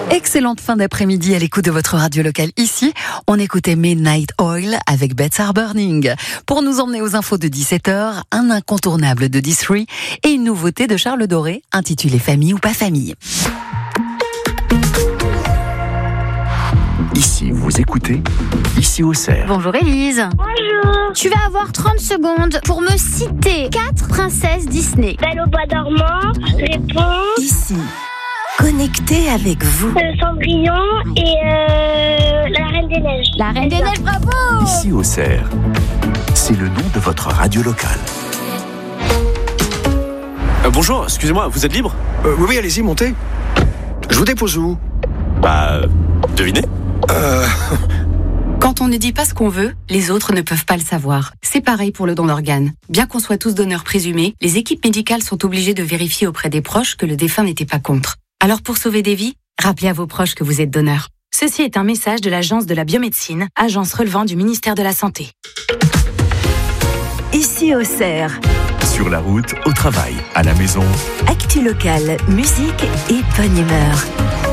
Excellente fin d'après-midi à l'écoute de votre radio locale. Ici, on écoutait Midnight Oil avec Beds Are Burning. Pour nous emmener aux infos de 17h, un incontournable de D3 et une nouveauté de Charles Doré intitulée Famille ou pas famille. Ici, vous écoutez Ici Auxerre. Bonjour Élise. Bonjour. Tu vas avoir 30 secondes pour me citer 4 princesses Disney. Belle au bois dormant, Réponse, Ici, connecté avec vous. Cendrillon et la Reine des Neiges. La Reine des Neiges, bravo. Ici Auxerre. C'est le nom de votre radio locale. Bonjour, excusez-moi, vous êtes libre ? Oui, allez-y, montez. Je vous dépose où ? Devinez ? Quand on ne dit pas ce qu'on veut, les autres ne peuvent pas le savoir. C'est pareil pour le don d'organes. Bien qu'on soit tous donneurs présumés, les équipes médicales sont obligées de vérifier auprès des proches que le défunt n'était pas contre. Alors pour sauver des vies, rappelez à vos proches que vous êtes donneur. Ceci est un message de l'Agence de la biomédecine, agence relevant du ministère de la Santé. Ici Auxerre, Sur la route, au travail, à la maison. actu locale, musique et bonne humeur.